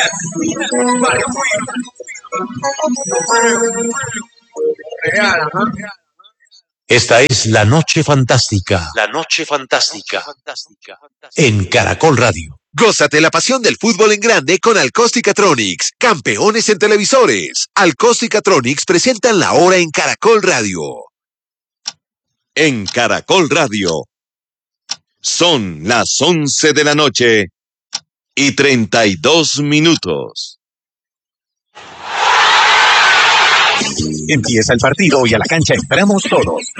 Esta es La Noche Fantástica. La Noche Fantástica. En Caracol Radio. Gózate la pasión del fútbol en grande con Alcosticatronics, campeones en televisores. Alcosticatronics presentan la hora en Caracol Radio. En Caracol Radio. Son las 11 de la noche y 32 minutos. Empieza el partido y a la cancha entramos todos.